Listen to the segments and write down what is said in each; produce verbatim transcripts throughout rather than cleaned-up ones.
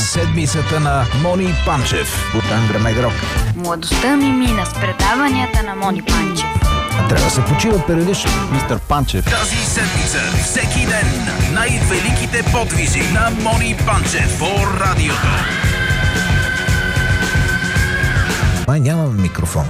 Седмицата на Мони Панчев. Бутан Грамег Рок. Младостта ми мина с предаванията на Мони Панчев. Трябва да се почива периодично. Мистер Панчев. Тази седмица, всеки ден, най-великите подвизи на Мони Панчев по радиото. Май нямам микрофон.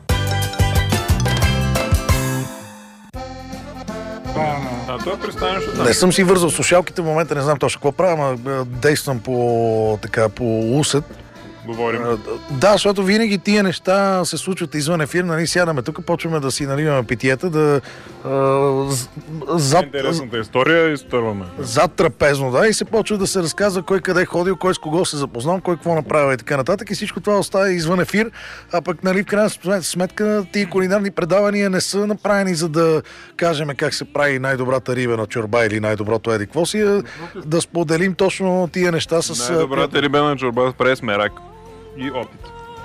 А, това представяш от Не съм си вързал слушалките в момента, не знам точно какво правя, ама действам по, така, по усет. Говорим. Да, защото винаги тия неща се случват извън ефир, нали, сядаме тук, почваме да си наливаме питиета, да а, зад, Интересната история изтърваме. зад трапезно, да, и се почва да се разказва кой къде е ходил, кой с кого се запознал, кой какво направил и така нататък, и всичко това остава извън ефир, а пък, нали, в крайна сметка тия кулинарни предавания не са направени за да кажем как се прави най-добрата рибена чорба или най-доброто еди какво си, да споделим точно тия неща с... Най-добрата рибена чорба прави с мерак и опит.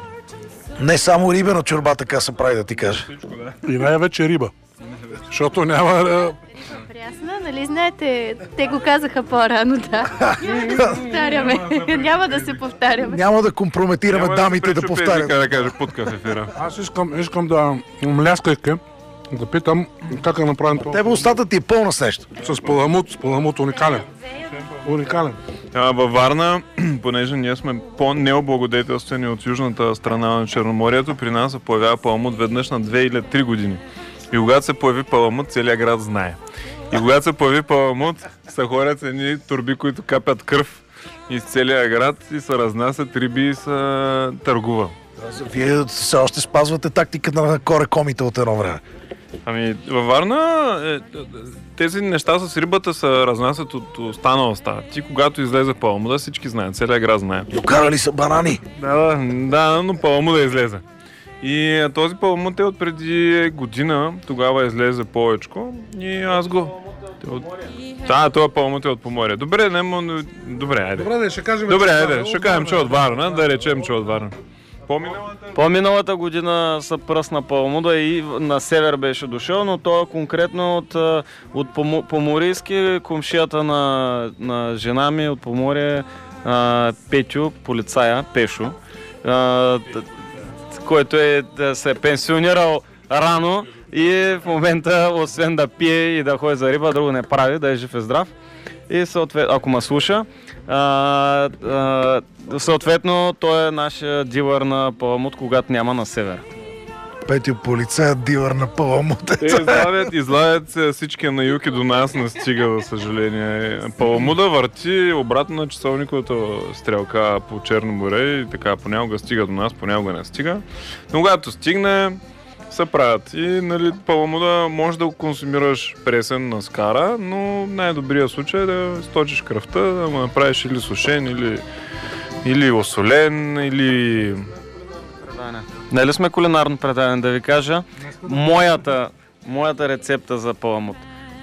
Не само рибена чорба така се прави, да ти кажа. Всичко, да. И най-вече риба. Защото няма... Прясна, нали знаете, те го казаха по-рано, да. Повтаряме. Няма да се повтаряме. Няма да компрометираме Няма дамите да пречупи повтарят. езика, да каже путка в ефира. Аз искам, искам да мляскайки, да питам как е направен това. Тебе устата ти е пълна с нещо. С паламут, с паламут уникален. Уникален. А, във Варна, понеже ние сме по-необлагодетелствени от южната страна на Черноморието, при нас се появява паламут веднъж на две или три години. И когато се появи паламут, целият град знае. И когато се появи паламут, се хорят едни турби, които капят кръв из целия град и се разнасят риби и се търгува. Вие все още спазвате тактиката на корекомите от едно време. Ами, във Варна е, тези неща с рибата се разнасят от останалостта. Ти, когато излезе паламуда, всички знаят, целият град знае. Докарали са банани. Да, да, да, но паламуда излезе. И а, този паламут е от преди година, тогава излезе повечко и аз го... От... Да, това паламут е от Поморие. Добре, не му... Добре, айде. Добре, ще кажем... Добре, айде, ще кажем, че е от Варна, да речем, че е от Варна. По-миналата... По-миналата година са пръсна паламуда и на север беше дошъл, но той е конкретно от, от Поморийски, комшията на, на жена ми от Поморие, а, Петю, полицая, Пешо, а, който е, да се е пенсионирал рано и в момента, освен да пие и да ходи за риба, друго не прави, да е жив и здрав. И съответно, ако ме слуша, а, а, съответно той е нашия дилър на паламут, когато няма на север. Петю полицая, дилър на паламут. Те излагат, излагат се всички на юг и до нас не стига, за съжаление. Паламуда върти обратно на часовниковата стрелка по Черно море и така понякога стига до нас, понякога не стига. Но когато стигне, се правят. И, нали, паламуда може да го консумираш пресен на скара, но най-добрият случай е да сточиш кръвта, да го направиш или сушен, или, или осолен, или... Нали сме кулинарно предаване, да ви кажа моята, моята рецепта за паламут.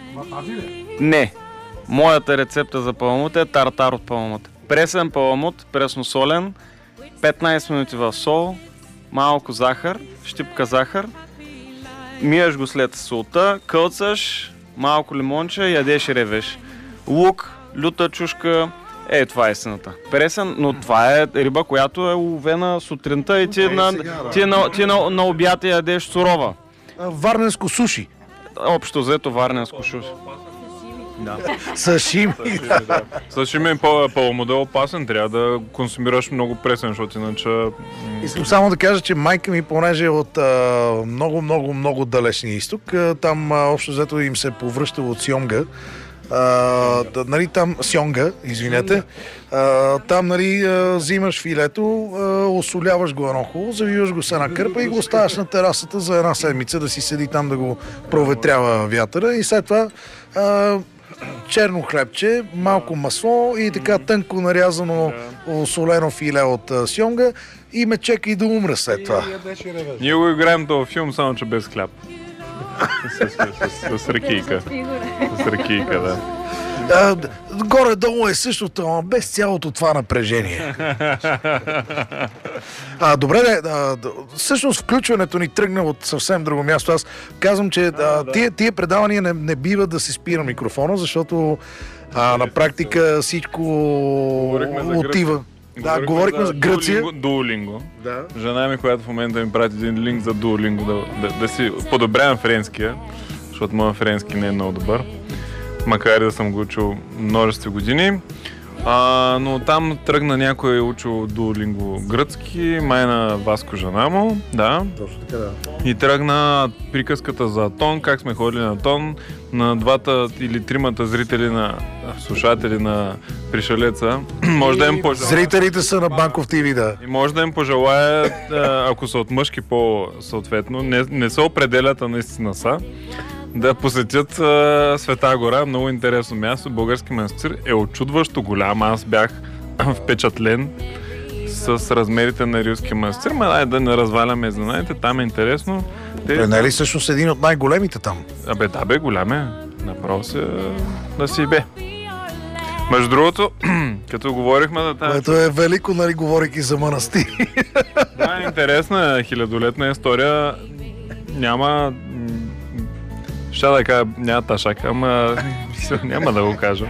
Не. Моята рецепта за паламут е тартар от паламут. Пресен паламут, пресно-солен, петнайсет минути в сол, малко захар, щипка захар, миеш го след солта, кълцаш, малко лимонче, ядеш и ревеш. Лук, люта чушка, е, това е истината. Пресен, но това е риба, която е уловена сутринта и ти, на, ти, на, ти на, на обяд ядеш сурова. Варненско суши. Общо взето варненско суши. Да. Сашими. Да. Сашими е паламуда опасен, трябва да консумираш много пресен, защото иначе... Искам само да кажа, че майка ми, понеже е от а, много, много, много далечния изток, а, там а, общо взето им се повръща от Сьонга. Uh, да, нали, там сьонга, извинете, uh, там, нали, uh, взимаш филето, uh, осоляваш го едно хубаво, завиваш го с една кърпа и го оставяш на терасата за една седмица да си седи там да го проветрява вятъра и след това uh, черно хлебче, малко масло и така тънко нарязано осолено филе от uh, сьонга и ме чека и да умре след това. Ние го играем този филм, само че без хляб. С, с, с, с ракийка. С ракийка, да. А, горе-долу е същото, но без цялото това напрежение. А, добре, а, всъщност включването ни тръгна от съвсем друго място. Аз казвам, че а, тия, тия предавания не, не бива да се спира микрофона, защото а, на практика всичко отива. Да, говорихме за Гърция. Duolingo. Да. Жена ми, която в момента ми прати един линк за Duolingo, да, да, да си подобрявам френския, защото моят френски не е много добър. Макар и да съм го учил множество години. А, но там тръгна някой учил Duolingo гръцки, май на Васко жена му, да. Точно така, да. И тръгна приказката за Атон, как сме ходили на Атон, на двата или тримата зрители на слушатели на Пришелеца. Може да им пожелая. Зрителите са на Банков ТВ, да. И може да им пожелая, ако са от мъжки по-съответно, не, не се определят, а наистина са, да посетят а, Света гора, много интересно място. Български манастир е очудващо голям. Аз бях впечатлен с размерите на Рилския манастир. Ма дай да не разваляме, знаете, там е интересно. Те... Той не е ли всъщност един от най-големите там? Абе, да бе, голям е. Направо се да си бе. Между другото, като говорихме за тази... Което е велико, нали, говорейки за манастир. Да, интересна хилядолетна история. Няма... Ще да кажа, няма ташак, ама няма да го кажа.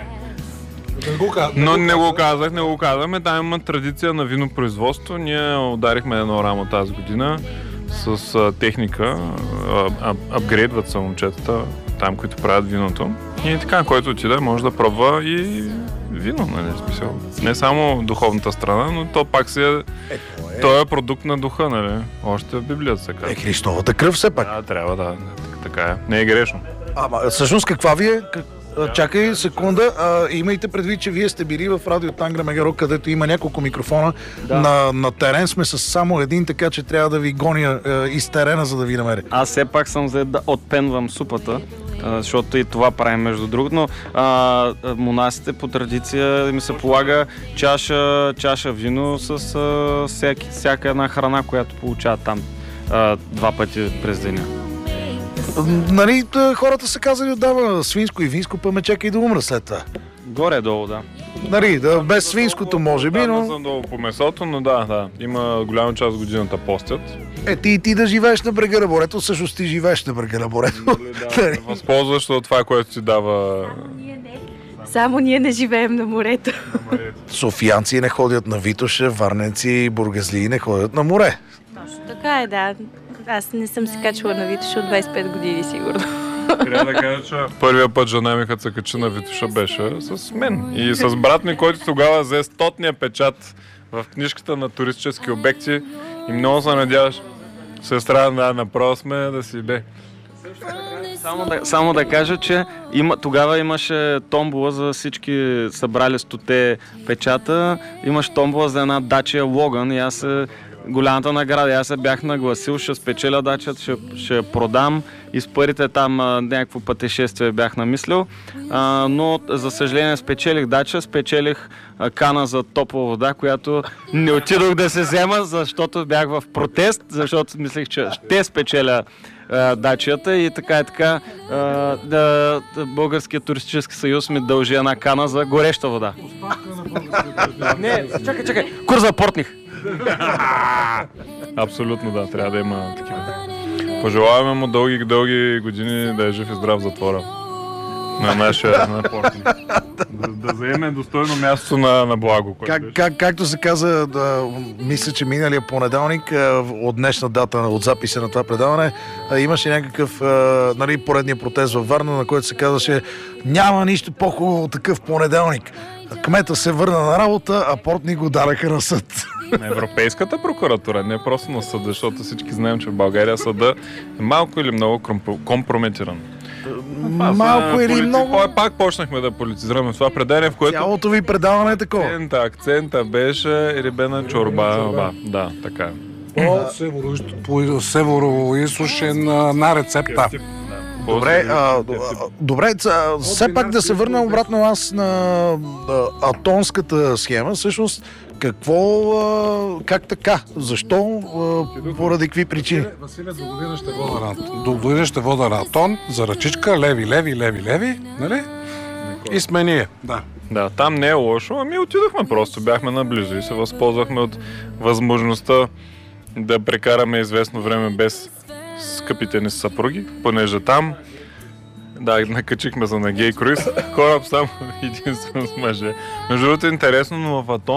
Но не го казах, не го казваме. Там има традиция на винопроизводство. Ние ударихме едно рамо тази година с а, техника. А, апгрейдват са момчетата там, които правят виното. И така, който отиде, може да пробва и вино, нали, смисъл. Не само духовната страна, но то пак си е... Той е продукт на духа, нали? Още в Библията се казва. Е, Христовата кръв все пак. Да, трябва да. Така е. Не е грешно. Ама, всъщност, каква ви е? Как... Чакай секунда, а, имайте предвид, че вие сте били в радио Тангра Мегаро, където има няколко микрофона. Да. На, на терен сме с само един, така че трябва да ви гоня е, из терена, за да ви намеря. Аз все пак съм за да отпенвам супата, а, защото и това правим между другото, но а, монасите по традиция ми се полага чаша, чаша вино с а, всяки, всяка една храна, която получават там а, два пъти през деня. Нали, хората са казали отдава свинско и винско, па ме чакай да умра след това. Горе-долу, да. Нали, да, без свинското може би, но... Да, съм долу по месото, но да, да. Има голяма част от годината постят. Е, ти, ти да живееш на брега на морето, всъщност ти живееш на брега на морето. Да, да възползваш от това, което ти дава... Само ние не живеем на морето. Софиянци не ходят на Витоша, варненци и бургазлии не ходят на море. Точно така е, да. Аз не съм се качвала на Витоша от двайсет и пет години, сигурно. Трябва да кажа, че първия път жена ми, като се качи на Витоша, беше с мен. И с брат ми, който тогава взе стотния печат в книжката на туристически обекти и много се надяваш. Сестра, да, направо сме да си бе. Само да, само да кажа, че има, тогава имаше томбола за всички събрали стоте печата. Имаш томбола за една Dacia Logan и аз се голямата награда. Аз се бях нагласил, ще спечеля дачата, ще, ще продам и с парите там а, някакво пътешествие бях намислил. А, но за съжаление спечелих дача, спечелих а, кана за топла вода, която не отидох да се взема, защото бях в протест, защото мислех, че ще спечеля а, дачата и така и така а, да, Българският туристически съюз ми дължи една кана за гореща вода. Не, чакай, чакай, курс за портних. Абсолютно да, трябва да има такива. Пожелаваме му дълги, дълги години да е жив и здрав в затвора. На нашия на портник. Да, да заеме достойно място на, на благо. Как, как, както се каза, да, мисля, че миналия понеделник, от днешна дата, от записа на това предаване, имаше някакъв нали, поредния протест във Варна, на който се казваше няма нищо по-хубаво от такъв понеделник. Кмета се върна на работа, а портник го дараха на съд. На Европейската прокуратура, не просто на съда, защото всички знаем, че в България съда е малко или много компрометиран. Малко или полити... много... Пак почнахме да политизираме това предаване, в което... Цялото ви предаване е такова. Акцента, акцента беше рибена чорба. Да, да, така. По северо-източен на рецепта. Добре, а, добре, а, все пак да се върна обратно аз на а, атонската схема. Всъщност, какво, а, как така? Защо? А, поради какви причини? Василе, до година ще вода на, до година ще вода на Атон, за ръчичка, леви, леви, леви, леви, нали? И сме ние. Да. Да, там не е лошо, ами отидохме просто, бяхме наблизо и се възползвахме от възможността да прекараме известно време без скъпите ни съпруги, понеже там, да, накачихме се на гей круиз, кораб само единствено с мъже. Между другото е интересно, но в Атон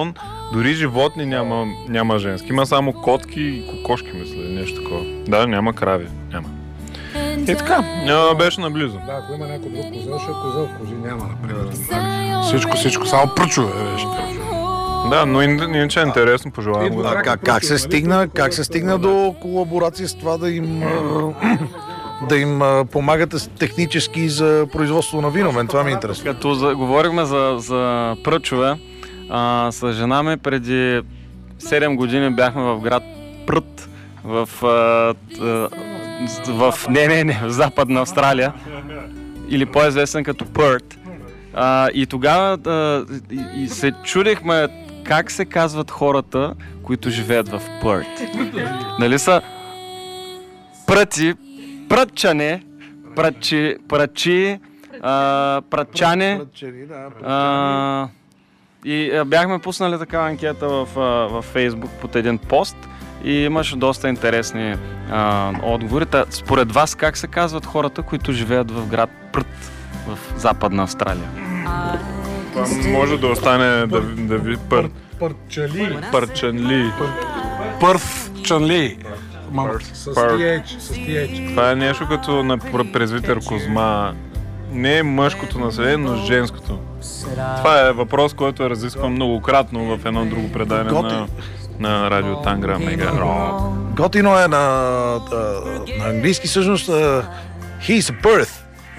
Дори животни няма, няма женски. Има само котки и кокошки, мисля, нещо такова. Да, няма крави. Няма. И така, а, беше наблизо. Да, ако има някой друг козел, ще е козел. Кози няма, например. Всичко, всичко, само пръчове беше. Да, но иначе е интересно, пожелавам го. А, как, как, се стигна, как се стигна до колаборация с това да им, да им помагате технически за производство на вино? Мен това ми е интересно. Като за, говорихме за, за пръчове, а, с жена ми преди седем години бяхме в град Прът, в, а, в не, не, не, в Западна Австралия, или по-известен като Пърт. А, и тогава а, и, и се чудихме как се казват хората, които живеят в Пърт. Нали са пръци, прътчане, пръчи, пръчи, а, прътчане. А, и а, бяхме пуснали такава анкета в, а, в Фейсбук под един пост и имаше доста интересни а, отговори. Та, според вас как се казват хората, които живеят в град Прът в Западна Австралия? Това може да остане да, да ви пър... Пърчали. Пърчанли. Пърчанли. С Пърт. тиеч, с тиеч. Това е нещо като на презвитър Козма. Не е мъжкото население, но женското. Това е въпрос, който е разискван многократно в едно друго предание на, на радио Тангра Мега. Готино е на, на английски всъщност uh, He's a Perth.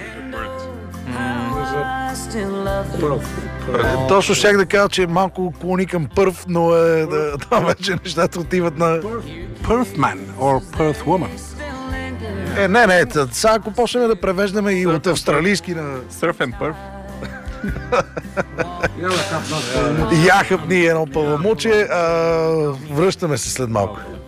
Точно щях да кажа, че е малко клони към Първ, но е, да, там вече нещата отиват на... Perthman or Perth woman. Е, не, не, сега ако почнем да превеждаме и от австралийски на... Surf and Perth. Яхъп ни едно пълъмуче, а, връщаме се след малко.